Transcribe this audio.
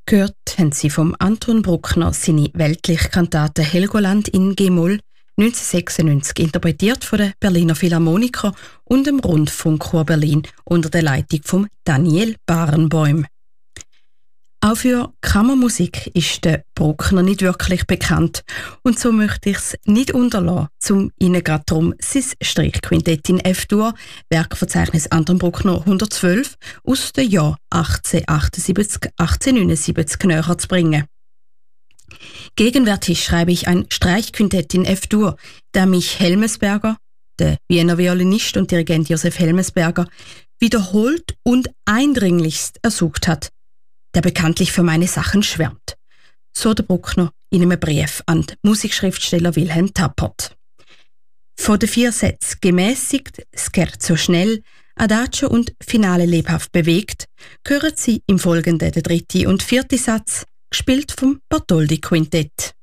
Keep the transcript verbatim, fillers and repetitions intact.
Gehört haben Sie vom Anton Bruckner seine weltliche Kantate Helgoland in G-Moll, neunzehnhundertsechsundneunzig, interpretiert von den Berliner Philharmoniker und dem Rundfunkchor Berlin unter der Leitung von Daniel Barenboim. Auch für Kammermusik ist der Bruckner nicht wirklich bekannt und so möchte ich es nicht unterlassen, um Ihnen gerade darum sein Streichquintett in F-Dur, Werkverzeichnis Anton Bruckner hundertzwölf, aus dem Jahr achtzehnhundertachtundsiebzig achtzehnhundertneunundsiebzig näher zu bringen. Gegenwärtig schreibe ich ein Streichquintett in F-Dur, der mich Helmesberger, der Wiener Violinist und Dirigent Josef Helmesberger, wiederholt und eindringlichst ersucht hat, der bekanntlich für meine Sachen schwärmt. So der Bruckner in einem Brief an den Musikschriftsteller Wilhelm Tappert. Von den vier Sätzen gemäßigt, Scherzo schnell, Adagio und Finale lebhaft bewegt, hören Sie im Folgenden der dritte und vierte Satz, gespielt vom Bartholdy Quintett.